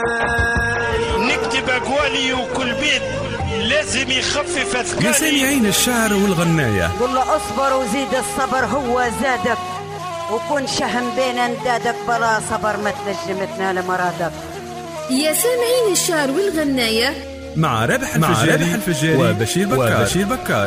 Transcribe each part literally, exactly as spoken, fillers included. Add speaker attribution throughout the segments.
Speaker 1: نكتب أقوالي وكل بيت لازم يخفف أثقالي.
Speaker 2: يا سامعين الشعر والغناية،
Speaker 3: قل له اصبر وزيد الصبر هو زادك، وكن شهم بين اندادك بلا صبر ما تنجمتنا لمرادك.
Speaker 4: يا سامعين الشعر والغناية
Speaker 2: مع ربح الفجاري, الفجاري وبشير بكار, وبشير بكار.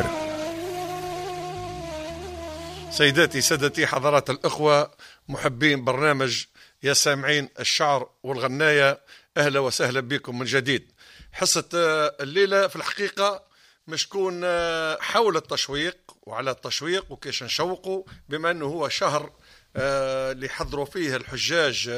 Speaker 5: سيداتي سادتي حضرات الأخوة محبين برنامج يا سامعين الشعر والغناية، أهلا وسهلا بكم من جديد. حصة الليلة في الحقيقة مش تكون حول التشويق وعلى التشويق وكيش نشوقوا، بما أنه هو شهر اللي يحضروا فيه الحجاج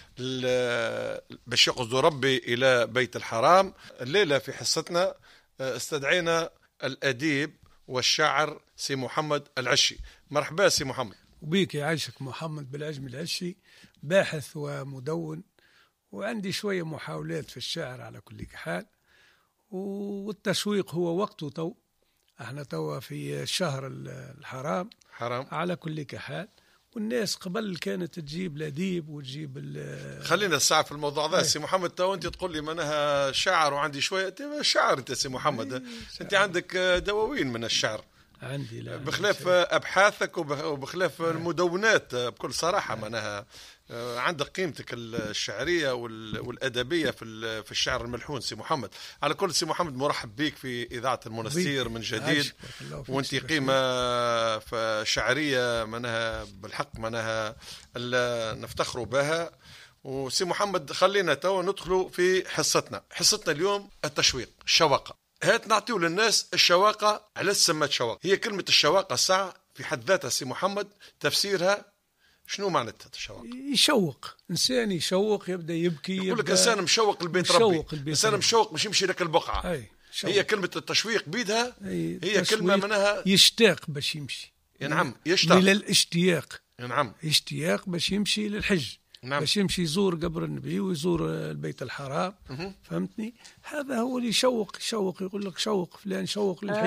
Speaker 5: باش يقصدوا ربي إلى بيت الحرام. الليلة في حصتنا استدعينا الأديب والشاعر سي محمد العشي. مرحبا سي محمد.
Speaker 6: وبيك يعيشك محمد بالعجم العشي، باحث ومدون، وعندي شوية محاولات في الشعر على كل حال، والتشويق هو وقته تو، احنا توا في شهر الحرام
Speaker 5: حرام
Speaker 6: على كل حال، والناس قبل كانت تجيب الأديب وتجيب
Speaker 5: خلينا الساعة في الموضوع ذا. سي محمد تو انت تقول لي منها شاعر وعندي شوية شعر. انت سي محمد انت عندك دواوين من الشعر
Speaker 6: عندي، لا
Speaker 5: بخلاف أبحاثك وبخلاف المدونات بكل صراحة منها عندك قيمتك الشعرية والأدبية في الشعر الملحون سي محمد. على كل سي محمد مرحب بك في إذاعة المنستير من جديد، وانت قيمة شعرية منها بالحق منها نفتخروا بها. وسي محمد خلينا تو ندخلوا في حصتنا. حصتنا اليوم التشويق، الشواقة. هات نعطيو للناس الشواقة. على سمت شواقة؟ هي كلمة الشواقة ساعة في حد ذاتها سي محمد تفسيرها شنو معناتها الشواقة؟
Speaker 6: يشوق إنسان، يشوق يبدأ يبكي،
Speaker 5: يقول لك إنسان مشوق البيت ربي، إنسان مشوق مش يمشي لك البقعة.
Speaker 6: أي
Speaker 5: هي كلمة التشويق بيدها، هي كلمة منها
Speaker 6: يشتاق باش يمشي.
Speaker 5: نعم يشتاق
Speaker 6: إلى الاشتياق.
Speaker 5: نعم
Speaker 6: اشتياق باش يمشي للحج. نعم. باش يمشي يزور قبر النبي ويزور البيت الحرام. فهمتني؟ هذا هو اللي يشوق. يشوق يقول لك شوق فلان، شوق للحج.